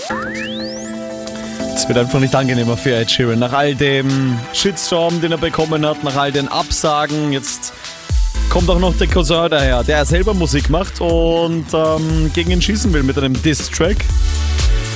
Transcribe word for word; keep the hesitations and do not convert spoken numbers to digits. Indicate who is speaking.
Speaker 1: Es wird einfach nicht angenehmer für Ed Sheeran. Nach all dem Shitstorm, den er bekommen hat, nach all den Absagen, jetzt kommt auch noch der Cousin daher, der selber Musik macht und ähm, gegen ihn schießen will mit einem Diss-Track.